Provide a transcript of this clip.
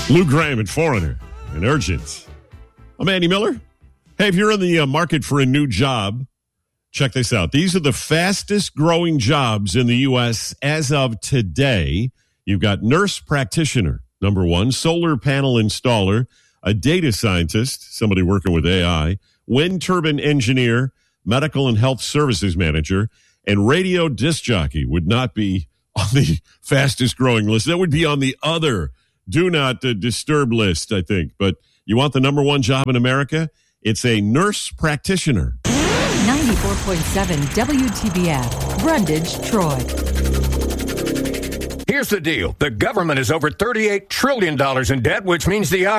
Lou Graham and Foreigner and Urgent. I'm Andy Miller. Hey, if you're in the market for a new job, check this out. These are the fastest growing jobs in the U.S. as of today. You've got nurse practitioner, number one, solar panel installer, a data scientist, somebody working with AI, wind turbine engineer, medical and health services manager, and radio disc jockey would not be on the fastest growing list. That would be on the other do not disturb list, I think. But you want the number one job in America? It's a nurse practitioner. 94.7 WTBF, Brundage, Troy. Here's the deal. The government is over $38 trillion in debt, which means the